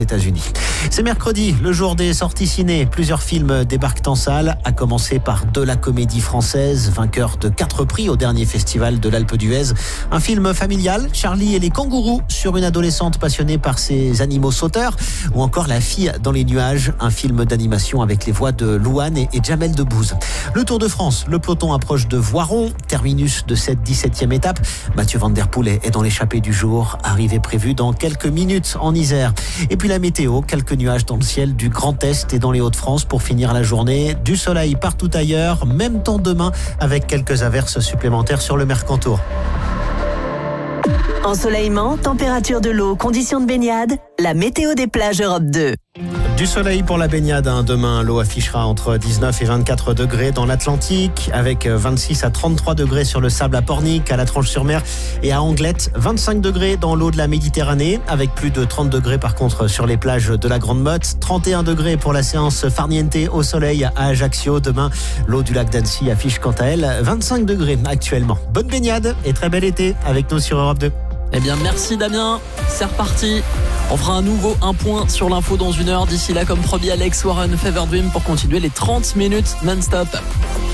États-Unis. C'est mercredi, le jour des sorties ciné. Plusieurs films débarquent en salle, à commencer par De la Comédie Française, vainqueur de 4 prix au dernier festival de l'Alpe d'Huez. Un film familial, Charlie et les kangourous, sur une adolescente passionnée par ses animaux sauteurs, ou encore La Fille dans les nuages, un film d'animation avec les voix de Louane et Jamel Debbouze. Le Tour de France, le peloton approche de Voiron, terminus de cette 17e étape. Mathieu Van Der Poel est dans l'échappée du jour, arrivée prévue dans quelques minutes en Isère. Et puis la météo, quelques nuages dans le ciel du Grand Est et dans les Hauts-de-France pour finir la journée. Du soleil partout ailleurs, même temps demain avec quelques averses supplémentaires sur le Mercantour. Ensoleillement, température de l'eau, conditions de baignade, la météo des plages Europe 2. Du soleil pour la baignade. Demain, l'eau affichera entre 19 et 24 degrés dans l'Atlantique, avec 26 à 33 degrés sur le sable à Pornic, à la Tranche-sur-Mer et à Anglette. 25 degrés dans l'eau de la Méditerranée, avec plus de 30 degrés par contre sur les plages de la Grande Motte. 31 degrés pour la séance Farniente au soleil à Ajaccio. Demain, l'eau du lac d'Annecy affiche quant à elle 25 degrés actuellement. Bonne baignade et très bel été avec nous sur Europe 2. Eh bien, merci Damien. C'est reparti. On fera un point sur l'info dans 1 heure. D'ici là, comme promis, Alex Warren, Fever Dream pour continuer les 30 minutes non-stop.